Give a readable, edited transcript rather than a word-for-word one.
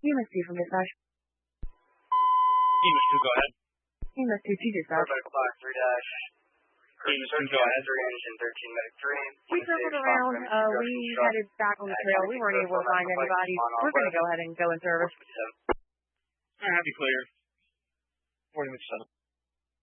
EMS 2 from dispatch. EMS 2, go ahead. EMS 2 to dispatch. Medical box 3 dash. EMS 2, go ahead. 3 engine 13 medic 3. We circled around. We headed back on the trail. We weren't able to find anybody. We're going to go ahead and go in service. Happy clear. 40 minutes 7.